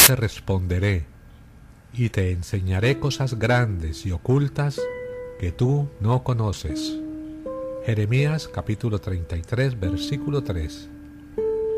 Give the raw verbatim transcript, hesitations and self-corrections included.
te responderé, y te enseñaré cosas grandes y ocultas que tú no conoces. Jeremías capítulo treinta y tres, versículo tres.